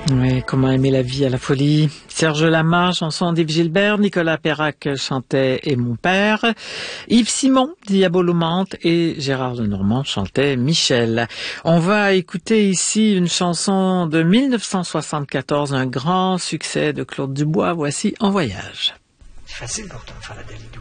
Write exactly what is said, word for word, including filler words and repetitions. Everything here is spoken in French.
Oui, comment aimer la vie à la folie. Serge Lama, chanson d'Yves Gilbert, Nicolas Perrac chantait Et mon père, Yves Simon, Diabolomante et Gérard Lenormand chantait Michel. On va écouter ici une chanson de mille neuf cent soixante-quatorze, un grand succès de Claude Dubois. Voici En voyage. C'est facile pourtant de faire la Dalidou.